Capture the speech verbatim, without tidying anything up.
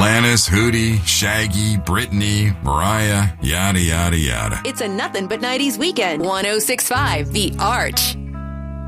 Alanis, Hootie, Shaggy, Britney, Mariah, yada, yada, yada. It's a nothing but nineties weekend. one oh six point five The Arch.